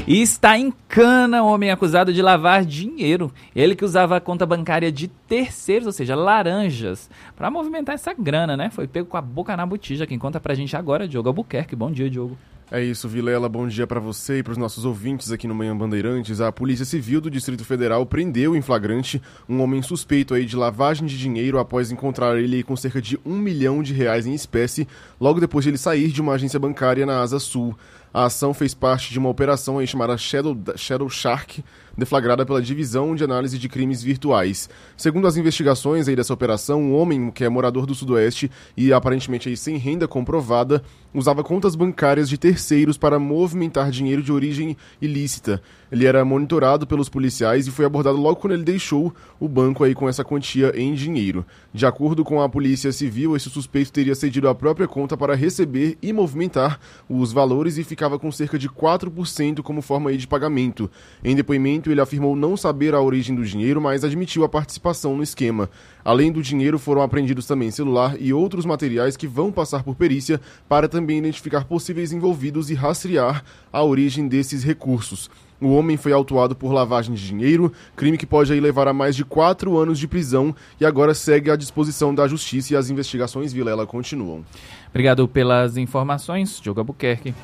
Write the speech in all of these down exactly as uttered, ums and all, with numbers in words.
E está em cana o homem acusado de lavar dinheiro. Ele que usava a conta bancária de terceiros, ou seja, laranjas, para movimentar essa grana, né? Foi pego com a boca na botija. Quem conta pra gente agora é Diogo Albuquerque. Bom dia, Diogo. É isso, Vilela. Bom dia para você e para os nossos ouvintes aqui no Manhã Bandeirantes. A Polícia Civil do Distrito Federal prendeu em flagrante um homem suspeito aí de lavagem de dinheiro após encontrar ele com cerca de um milhão de reais em espécie, logo depois de ele sair de uma agência bancária na Asa Sul. A ação fez parte de uma operação aí chamada Shadow, Shadow Shark, deflagrada pela Divisão de Análise de Crimes Virtuais. Segundo as investigações aí dessa operação, um homem que é morador do Sudoeste e aparentemente aí sem renda comprovada, usava contas bancárias de terceiros para movimentar dinheiro de origem ilícita. Ele era monitorado pelos policiais e foi abordado logo quando ele deixou o banco aí com essa quantia em dinheiro. De acordo com a Polícia Civil, esse suspeito teria cedido a própria conta para receber e movimentar os valores e ficava com cerca de quatro por cento como forma aí de pagamento. Em depoimento, ele afirmou não saber a origem do dinheiro, mas admitiu a participação no esquema. Além do dinheiro, foram apreendidos também celular e outros materiais que vão passar por perícia para também identificar possíveis envolvidos e rastrear a origem desses recursos. O homem foi autuado por lavagem de dinheiro, crime que pode aí levar a mais de quatro anos de prisão e agora segue à disposição da Justiça e as investigações, Vilela, continuam. Obrigado pelas informações, Diogo Albuquerque.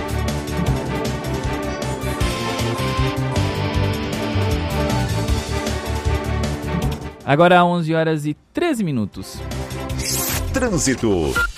Agora onze horas e treze minutos. Trânsito.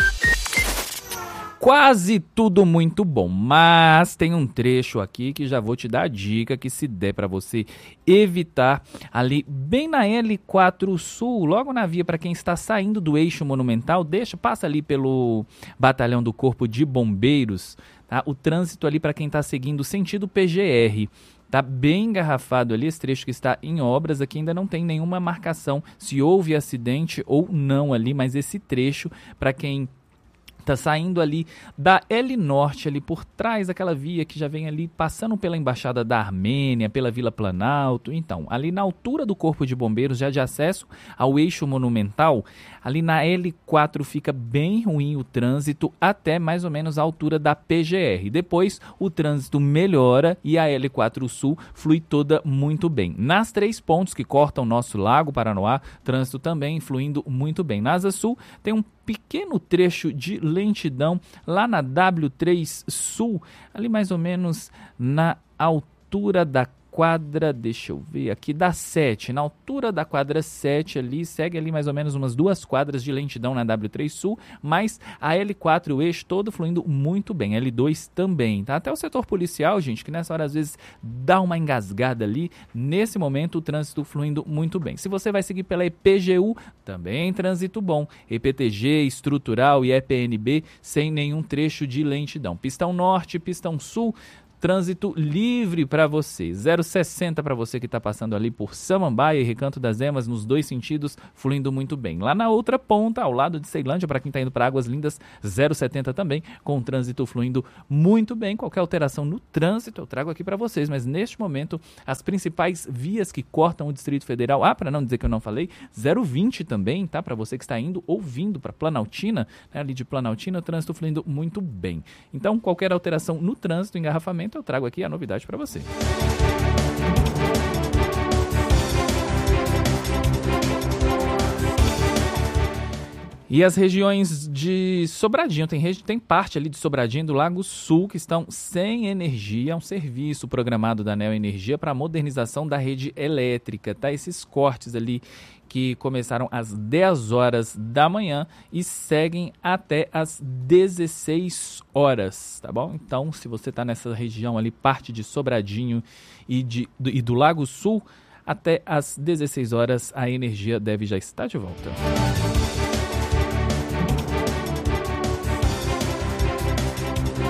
Quase tudo muito bom, mas tem um trecho aqui que já vou te dar a dica que se der para você evitar ali bem na L quatro Sul, logo na via para quem está saindo do eixo monumental, deixa, passa ali pelo batalhão do Corpo de Bombeiros, tá? O trânsito ali para quem está seguindo sentido P G R. Tá bem engarrafado ali, esse trecho que está em obras, aqui ainda não tem nenhuma marcação se houve acidente ou não ali, mas esse trecho para quem tá saindo ali da L Norte, ali por trás daquela via que já vem ali passando pela Embaixada da Armênia, pela Vila Planalto. Então, ali na altura do Corpo de Bombeiros, já de acesso ao eixo monumental, ali na L quatro fica bem ruim o trânsito até mais ou menos a altura da P G R. Depois o trânsito melhora e a L quatro Sul flui toda muito bem. Nas três pontos que cortam o nosso Lago Paranoá, trânsito também fluindo muito bem. Na Asa Sul tem um pequeno trecho de lentidão lá na W três Sul, ali mais ou menos na altura da quadra, deixa eu ver aqui, da sete, na altura da quadra sete ali, segue ali mais ou menos umas duas quadras de lentidão na W três Sul, mas a L quatro, o eixo todo fluindo muito bem, L dois também, tá? Até o setor policial, gente, que nessa hora às vezes dá uma engasgada ali, nesse momento o trânsito fluindo muito bem. Se você vai seguir pela E P G U, também trânsito bom, E P T G, estrutural e E P N B, sem nenhum trecho de lentidão. Pistão Norte, Pistão Sul, trânsito livre para você, zero sessenta para você que está passando ali por Samambaia e Recanto das Emas, nos dois sentidos, fluindo muito bem. Lá na outra ponta, ao lado de Ceilândia, para quem está indo para Águas Lindas, zero setenta também, com o trânsito fluindo muito bem. Qualquer alteração no trânsito eu trago aqui para vocês, mas neste momento, as principais vias que cortam o Distrito Federal, ah, para não dizer que eu não falei, zero vinte também, tá? Para você que está indo ou vindo para Planaltina, né? Ali de Planaltina, o trânsito fluindo muito bem. Então, qualquer alteração no trânsito, engarrafamento, eu trago aqui a novidade para você. E as regiões de Sobradinho, tem, regi- tem parte ali de Sobradinho do Lago Sul que estão sem energia, é um serviço programado da Neo Energia para a modernização da rede elétrica, tá? Esses cortes ali que começaram às dez horas da manhã e seguem até às dezesseis horas, tá bom? Então, se você está nessa região ali, parte de Sobradinho e, de, do, e do Lago Sul, até às dezesseis horas a energia deve já estar de volta.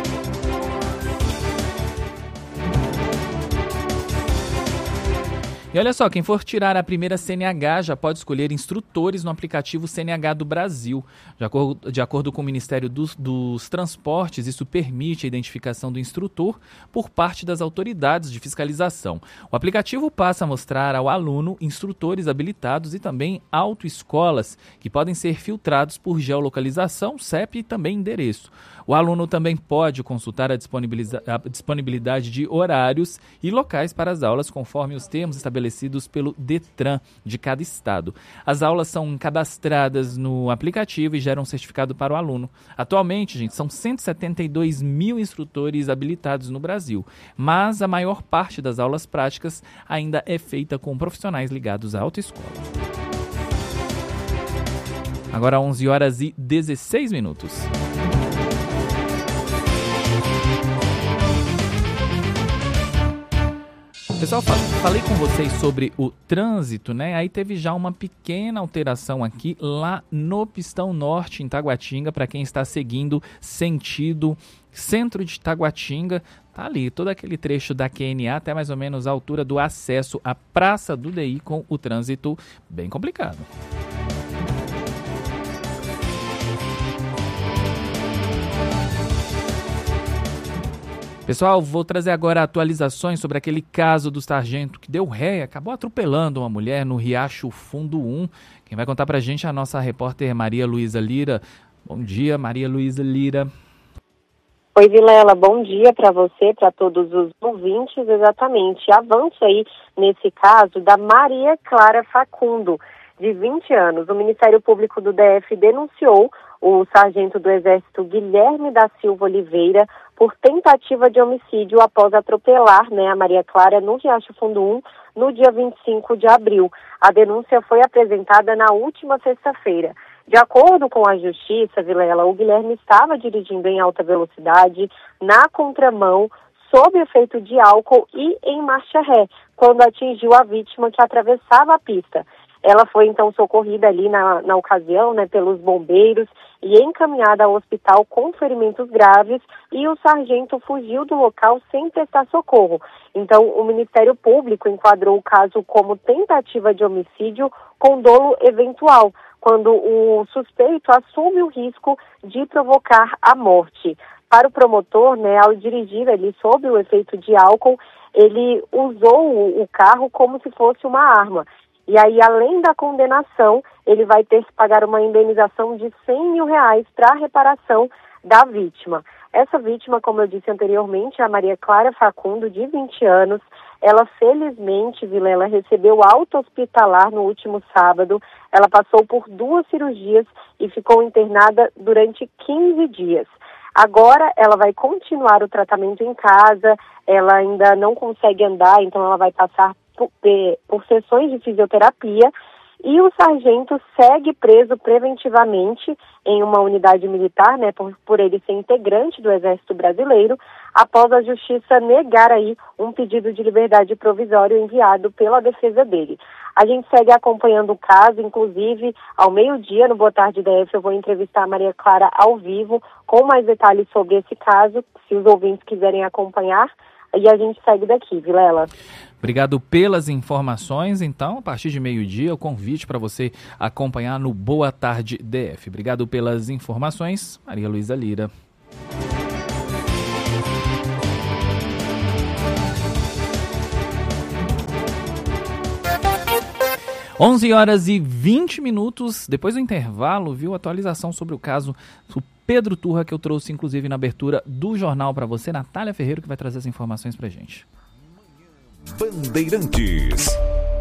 E E olha só, quem for tirar a primeira C N H já pode escolher instrutores no aplicativo C N H do Brasil. De acordo, de acordo com o Ministério dos, dos Transportes, isso permite a identificação do instrutor por parte das autoridades de fiscalização. O aplicativo passa a mostrar ao aluno instrutores habilitados e também autoescolas, que podem ser filtrados por geolocalização, C E P e também endereço. O aluno também pode consultar a disponibilidade de horários e locais para as aulas, conforme os termos estabelecidos pelo Detran de cada estado. As aulas são cadastradas no aplicativo e geram um certificado para o aluno. Atualmente, gente, são cento e setenta e dois mil instrutores habilitados no Brasil, mas a maior parte das aulas práticas ainda é feita com profissionais ligados à autoescola. Agora onze horas e dezesseis minutos. Pessoal, falei com vocês sobre o trânsito, né? Aí teve já uma pequena alteração aqui lá no Pistão Norte, em Taguatinga, para quem está seguindo sentido centro de Taguatinga. Tá ali, todo aquele trecho da Q N A até mais ou menos a altura do acesso à Praça do D I, com o trânsito bem complicado. Pessoal, vou trazer agora atualizações sobre aquele caso do sargento que deu ré e acabou atropelando uma mulher no Riacho Fundo um. Quem vai contar pra gente é a nossa repórter Maria Luísa Lira. Bom dia, Maria Luísa Lira. Oi, Vilela, bom dia para você, para todos os ouvintes. Exatamente, avanço aí nesse caso da Maria Clara Facundo, de vinte anos. O Ministério Público do D F denunciou o sargento do Exército Guilherme da Silva Oliveira por tentativa de homicídio após atropelar, né, a Maria Clara no Riacho Fundo um no dia vinte e cinco de abril. A denúncia foi apresentada na última sexta-feira. De acordo com a Justiça, Vilela, o Guilherme estava dirigindo em alta velocidade, na contramão, sob efeito de álcool e em marcha ré, quando atingiu a vítima que atravessava a pista. Ela foi, então, socorrida ali na, na ocasião, né, pelos bombeiros e encaminhada ao hospital com ferimentos graves, e o sargento fugiu do local sem prestar socorro. Então, o Ministério Público enquadrou o caso como tentativa de homicídio com dolo eventual, quando o suspeito assume o risco de provocar a morte. Para o promotor, né, ao dirigir ali sob o efeito de álcool, ele usou o carro como se fosse uma arma. E aí, além da condenação, ele vai ter que pagar uma indenização de cem mil reais para a reparação da vítima. Essa vítima, como eu disse anteriormente, é a Maria Clara Facundo, de vinte anos. Ela, felizmente, Vilela, recebeu alta hospitalar no último sábado. Ela passou por duas cirurgias e ficou internada durante quinze dias. Agora, ela vai continuar o tratamento em casa. Ela ainda não consegue andar, então ela vai passar por, por sessões de fisioterapia. E o sargento segue preso preventivamente em uma unidade militar, né, por, por ele ser integrante do Exército Brasileiro, após a Justiça negar aí um pedido de liberdade provisório enviado pela defesa dele. A gente segue acompanhando o caso, inclusive ao meio-dia, no Boa Tarde D F, eu vou entrevistar a Maria Clara ao vivo, com mais detalhes sobre esse caso, se os ouvintes quiserem acompanhar, e a gente segue daqui, Vilela. Obrigado pelas informações. Então, a partir de meio-dia, o convite para você acompanhar no Boa Tarde D F. Obrigado pelas informações, Maria Luísa Lira. onze horas e vinte minutos, depois do intervalo, viu, atualização sobre o caso do Pedro Turra, que eu trouxe, inclusive, na abertura do jornal para você. Natália Ferreira, que vai trazer as informações para a gente. Bandeirantes.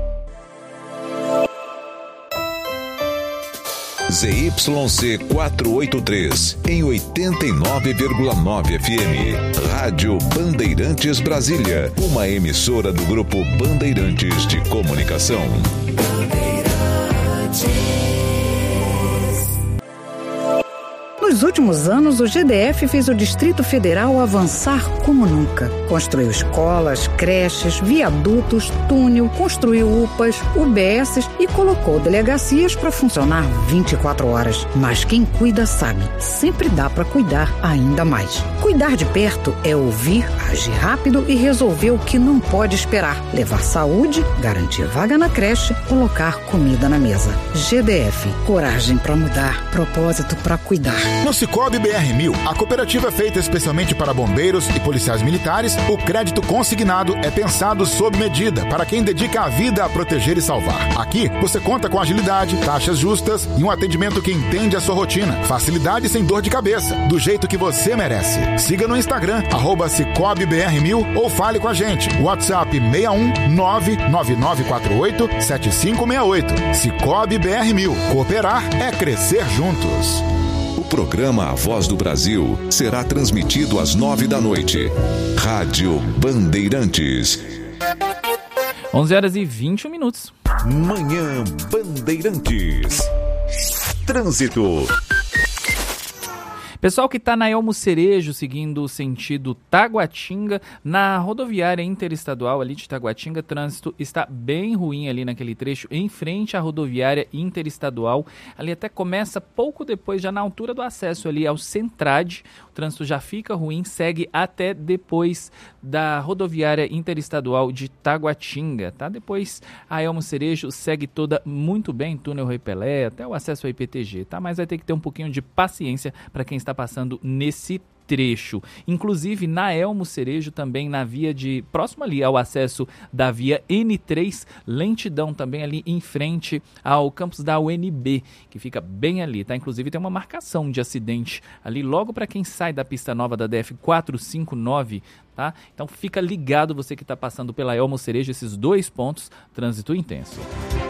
Z Y C quatrocentos e oitenta e três, em oitenta e nove vírgula nove F M. Rádio Bandeirantes Brasília, uma emissora do Grupo Bandeirantes de Comunicação. Nos Nos últimos anos, o G D F fez o Distrito Federal avançar como nunca. Construiu escolas, creches, viadutos, túnel, construiu U P As, U B S e colocou delegacias para funcionar vinte e quatro horas. Mas quem cuida sabe, sempre dá para cuidar ainda mais. Cuidar de perto é ouvir, agir rápido e resolver o que não pode esperar. Levar saúde, garantir vaga na creche, colocar comida na mesa. G D F, coragem para mudar, propósito para cuidar. No Sicoob B R mil, a cooperativa feita especialmente para bombeiros e policiais militares, o crédito consignado é pensado sob medida para quem dedica a vida a proteger e salvar. Aqui, você conta com agilidade, taxas justas e um atendimento que entende a sua rotina. Facilidade sem dor de cabeça, do jeito que você merece. Siga no Instagram, arroba Sicoob B R mil ou fale com a gente. WhatsApp seis um nove nove nove quatro oito sete cinco seis oito. Sicoob B R mil. Cooperar é crescer juntos. O programa A Voz do Brasil será transmitido às nove da noite. Rádio Bandeirantes. onze horas e vinte e um minutos. Manhã Bandeirantes. Trânsito. Pessoal que está na Elmo Cerejo, seguindo o sentido Taguatinga, na rodoviária interestadual ali de Taguatinga, trânsito está bem ruim ali naquele trecho, em frente à rodoviária interestadual. Ali até começa pouco depois, já na altura do acesso ali ao Centrade, o trânsito já fica ruim, segue até depois da rodoviária interestadual de Taguatinga, tá? Depois a Elmo Cerejo segue toda muito bem, túnel Rei Pelé, até o acesso ao I P T G, tá? Mas vai ter que ter um pouquinho de paciência para quem está passando nesse trecho. Inclusive na Elmo Cerejo também, na via de próximo ali ao acesso da via N três, lentidão também ali em frente ao campus da U N B, que fica bem ali, tá? Inclusive tem uma marcação de acidente ali logo para quem sai da pista nova da D F quatrocentos e cinquenta e nove, tá? Então fica ligado você que está passando pela Elmo Cerejo, esses dois pontos, trânsito intenso.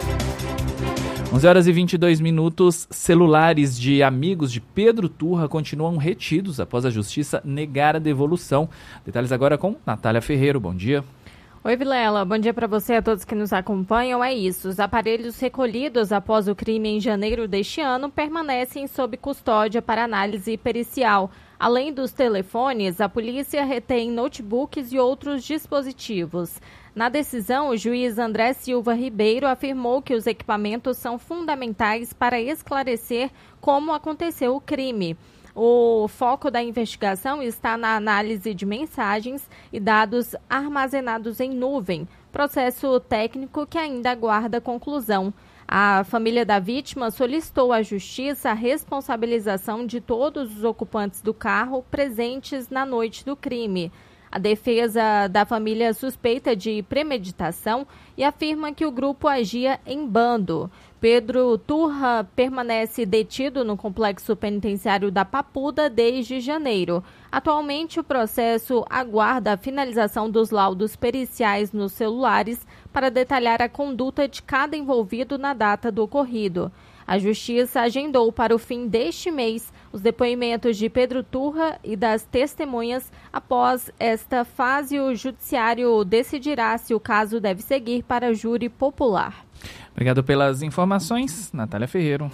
onze horas e vinte e dois minutos, celulares de amigos de Pedro Turra continuam retidos após a justiça negar a devolução. Detalhes agora com Natália Ferreiro, bom dia. Oi, Vilela, bom dia para você e a todos que nos acompanham. É isso, os aparelhos recolhidos após o crime em janeiro deste ano permanecem sob custódia para análise pericial. Além dos telefones, a polícia retém notebooks e outros dispositivos. Na decisão, o juiz André Silva Ribeiro afirmou que os equipamentos são fundamentais para esclarecer como aconteceu o crime. O foco da investigação está na análise de mensagens e dados armazenados em nuvem, processo técnico que ainda aguarda conclusão. A família da vítima solicitou à Justiça a responsabilização de todos os ocupantes do carro presentes na noite do crime. A defesa da família suspeita de premeditação e afirma que o grupo agia em bando. Pedro Turra permanece detido no complexo penitenciário da Papuda desde janeiro. Atualmente, o processo aguarda a finalização dos laudos periciais nos celulares para detalhar a conduta de cada envolvido na data do ocorrido. A Justiça agendou para o fim deste mês os depoimentos de Pedro Turra e das testemunhas. Após esta fase, o Judiciário decidirá se o caso deve seguir para júri popular. Obrigado pelas informações, Natália Ferreiro.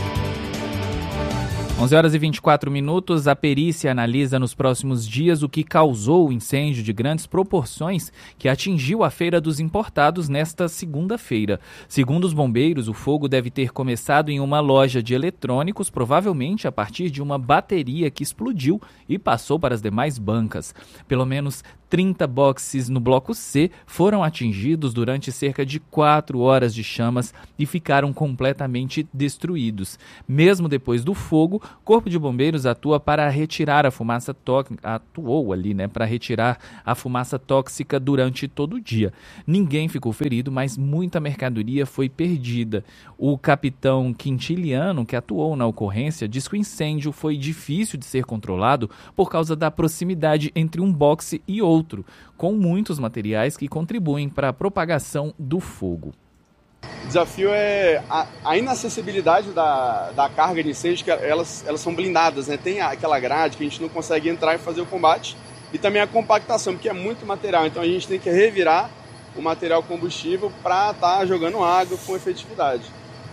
onze horas e vinte e quatro minutos, a perícia analisa nos próximos dias o que causou o incêndio de grandes proporções que atingiu a Feira dos Importados nesta segunda-feira. Segundo os bombeiros, o fogo deve ter começado em uma loja de eletrônicos, provavelmente a partir de uma bateria que explodiu e passou para as demais bancas. Pelo menos trinta boxes no bloco C foram atingidos durante cerca de quatro horas de chamas e ficaram completamente destruídos. Mesmo depois do fogo, o Corpo de Bombeiros atua para retirar a fumaça tóxica, atuou ali, né, para retirar a fumaça tóxica durante todo o dia. Ninguém ficou ferido, mas muita mercadoria foi perdida. O capitão Quintiliano, que atuou na ocorrência, diz que o incêndio foi difícil de ser controlado por causa da proximidade entre um boxe e outro, com muitos materiais que contribuem para a propagação do fogo. O desafio é a, a inacessibilidade da, da carga de incêndio, que elas, elas são blindadas, né? Tem aquela grade que a gente não consegue entrar e fazer o combate, e também a compactação, porque é muito material, então a gente tem que revirar o material combustível para estar tá jogando água com efetividade.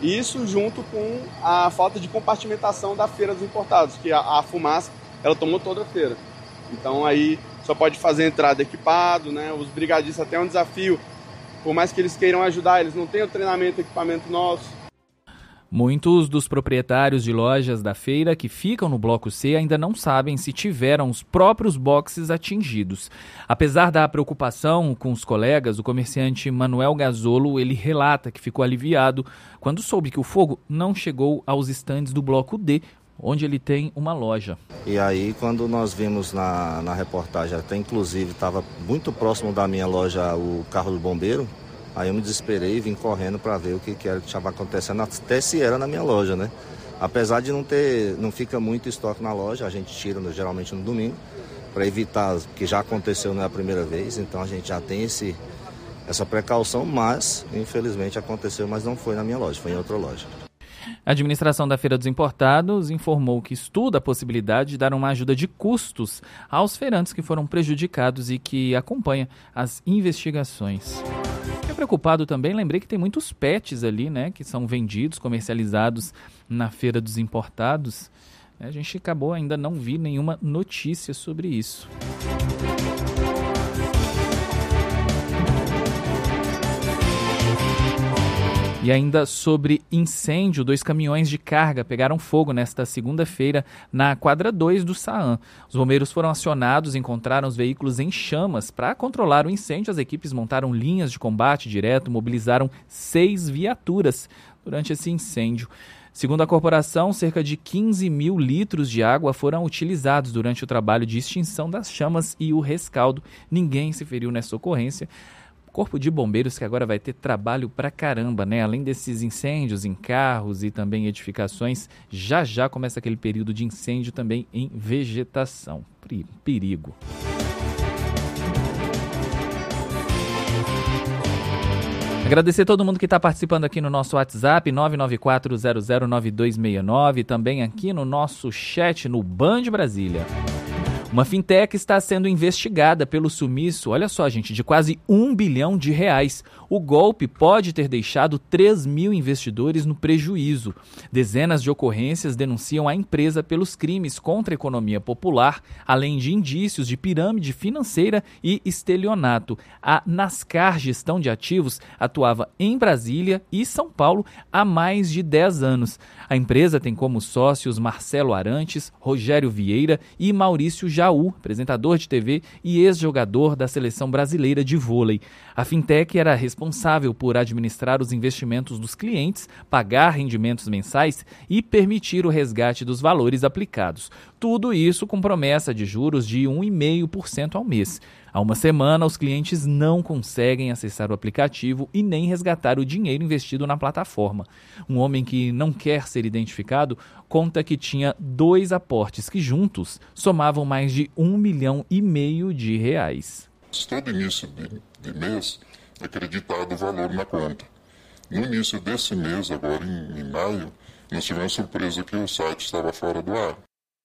E isso junto com a falta de compartimentação da feira dos importados, que a, a fumaça ela tomou toda a feira. Então aí só pode fazer entrada equipado, né? Os brigadistas até é um desafio, por mais que eles queiram ajudar, eles não têm o treinamento, equipamento nosso. Muitos dos proprietários de lojas da feira que ficam no Bloco C ainda não sabem se tiveram os próprios boxes atingidos. Apesar da preocupação com os colegas, o comerciante Manuel Gazolo, ele relata que ficou aliviado quando soube que o fogo não chegou aos estandes do Bloco D, onde ele tem uma loja. E aí, quando nós vimos na, na reportagem, até inclusive estava muito próximo da minha loja o carro do bombeiro, aí eu me desesperei e vim correndo para ver o que, que era que estava acontecendo, até se era na minha loja, né? Apesar de não ter, não fica muito estoque na loja, a gente tira geralmente no domingo, para evitar, que já aconteceu não é a primeira vez, então a gente já tem esse, essa precaução, mas infelizmente aconteceu, mas não foi na minha loja, foi em outra loja. A administração da Feira dos Importados informou que estuda a possibilidade de dar uma ajuda de custos aos feirantes que foram prejudicados e que acompanha as investigações. Fiquei preocupado também, lembrei que tem muitos pets ali, né, que são vendidos, comercializados na Feira dos Importados. A gente acabou ainda não vi nenhuma notícia sobre isso. E ainda sobre incêndio, dois caminhões de carga pegaram fogo nesta segunda-feira na quadra dois do Saam. Os bombeiros foram acionados e encontraram os veículos em chamas. Para controlar o incêndio, as equipes montaram linhas de combate direto, mobilizaram seis viaturas durante esse incêndio. Segundo a corporação, cerca de quinze mil litros de água foram utilizados durante o trabalho de extinção das chamas e o rescaldo. Ninguém se feriu nessa ocorrência. Corpo de Bombeiros que agora vai ter trabalho pra caramba, né? Além desses incêndios em carros e também edificações, já já começa aquele período de incêndio também em vegetação. Perigo. Agradecer a todo mundo que está participando aqui no nosso WhatsApp, nove nove quatro zero zero nove dois seis nove, também aqui no nosso chat no Band Brasília. Uma fintech está sendo investigada pelo sumiço, olha só, gente, de quase um bilhão de reais. O golpe pode ter deixado três mil investidores no prejuízo. Dezenas de ocorrências denunciam a empresa pelos crimes contra a economia popular, além de indícios de pirâmide financeira e estelionato. A Nascar Gestão de Ativos atuava em Brasília e São Paulo há mais de dez anos. A empresa tem como sócios Marcelo Arantes, Rogério Vieira e Maurício Jaú, apresentador de T V e ex-jogador da Seleção Brasileira de Vôlei. A fintech era responsável por administrar os investimentos dos clientes, pagar rendimentos mensais e permitir o resgate dos valores aplicados. Tudo isso com promessa de juros de um vírgula cinco por cento ao mês. Há uma semana, os clientes não conseguem acessar o aplicativo e nem resgatar o dinheiro investido na plataforma. Um homem que não quer ser identificado conta que tinha dois aportes que juntos somavam mais de um milhão e meio de reais. Todo início de, de mês é acreditado o valor na conta. No início desse mês, agora em, em maio, nós tivemos surpresa que o site estava fora do ar.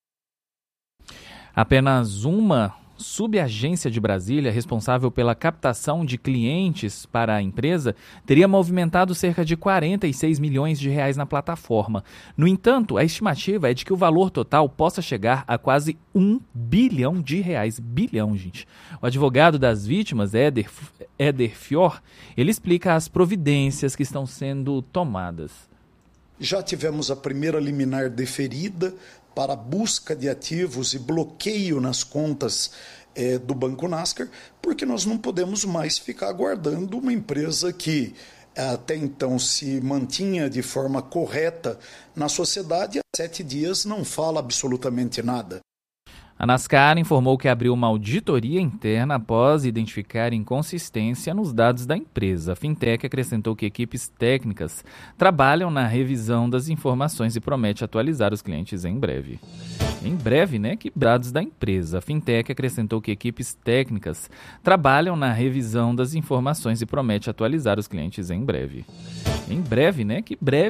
Apenas uma subagência de Brasília, responsável pela captação de clientes para a empresa, teria movimentado cerca de quarenta e seis milhões de reais na plataforma. No entanto, a estimativa é de que o valor total possa chegar a quase um bilhão de reais. Bilhão, gente. O advogado das vítimas, Éder, Éder Fior, ele explica as providências que estão sendo tomadas. Já tivemos a primeira liminar deferida para busca de ativos e bloqueio nas contas eh, do Banco Nascar, porque nós não podemos mais ficar aguardando uma empresa que até então se mantinha de forma correta na sociedade e há sete dias não fala absolutamente nada. A Nascar informou que abriu uma auditoria interna após identificar inconsistência nos dados da empresa. A fintech acrescentou que equipes técnicas trabalham na revisão das informações e promete atualizar os clientes em breve. Em breve, né? Que dados da empresa. A fintech acrescentou que equipes técnicas trabalham na revisão das informações e promete atualizar os clientes em breve. Em breve, né? Que breve.